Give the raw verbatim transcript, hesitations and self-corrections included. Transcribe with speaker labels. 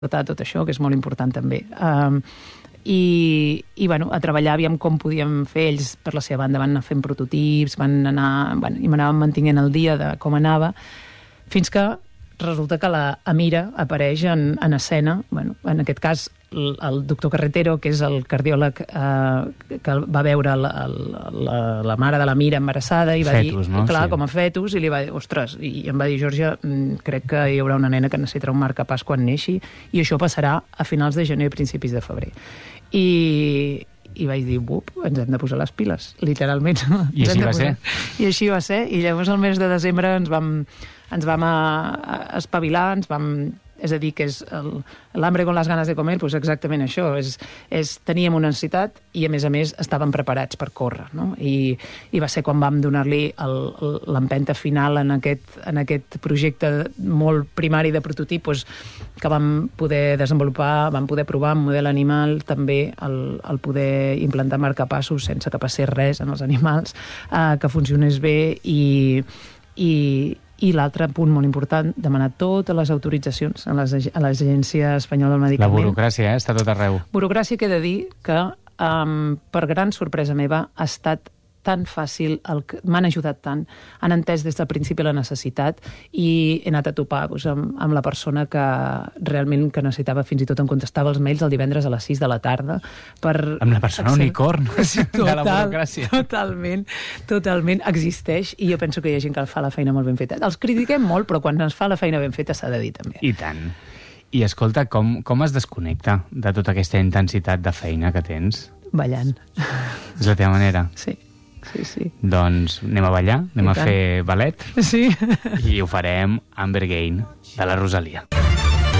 Speaker 1: tot això, que és molt important també. Um, i, i bueno, a treballar aviam com podíem fer. Ells per la seva banda van anar fent prototips, van anar, bueno, i m'anàvem mantinguent el dia de com anava, fins que resulta que la Amira apareix en, en escena, bueno, en aquest cas el, el doctor Carretero, que és el cardiòleg eh, que va veure la, la, la mare de l'Amira embarassada i va
Speaker 2: fetus,
Speaker 1: dir,
Speaker 2: no?
Speaker 1: clar,
Speaker 2: Sí.
Speaker 1: com a fetus, i li va dir, ostres, i em va dir, Georgia, crec que hi haurà una nena que necessitarà un marcapaç quan neixi, i això passarà a finals de gener i principis de febrer. I, i vaig dir, bup, ens hem de posar les piles, literalment.
Speaker 2: I així va ser.
Speaker 1: I així va ser, i llavors el mes de desembre ens vam, ens vam a, a espavilar, ens vam... És a dir, que és l'hambre con les ganes de comer, doncs exactament això. És, és, teníem una necessitat i, a més a més, estàvem preparats per córrer, no? I, i va ser quan vam donar-li l'empenta final en aquest, en aquest projecte molt primari de prototip, doncs, que vam poder desenvolupar, vam poder provar en model animal, també el, el poder implantar marcapassos sense que passés res en els animals, eh, que funcionés bé i... i I l'altre punt molt important, demanar totes les autoritzacions a l'Agència Espanyola del Medicament.
Speaker 2: La burocràcia, eh? Està tot arreu.
Speaker 1: Burocràcia que he de dir que, um, per gran sorpresa meva, ha estat tan fàcil, m'han ajudat tant, han entès des del principi la necessitat i he anat a topar doncs, amb, amb la persona que realment que necessitava, fins i tot em contestava els mails el divendres a les sis de la tarda. Per
Speaker 2: amb la persona accent... unicorn
Speaker 1: sí, total,
Speaker 2: de la burocràcia.
Speaker 1: Totalment, totalment existeix i jo penso que hi ha gent que fa la feina molt ben feta. Els critiquem molt, però quan es fa la feina ben feta s'ha de dir també.
Speaker 2: I tant. I escolta, com, com es desconnecta de tota aquesta intensitat de feina que tens?
Speaker 1: Ballant.
Speaker 2: És la teva manera?
Speaker 1: Sí. Sí, sí.
Speaker 2: Doncs anem a ballar, anem I a tant. fer ballet
Speaker 1: sí.
Speaker 2: i ho farem Amber Gain de la Rosalia.